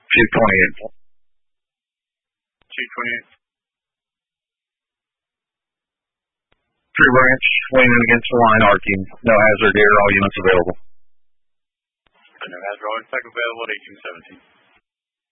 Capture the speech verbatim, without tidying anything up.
two twenty-eight. two twenty-eight. Tree branch, leaning against the line, arcing. No hazard here, all units available. No hazard, all in effect available at eighteen seventeen.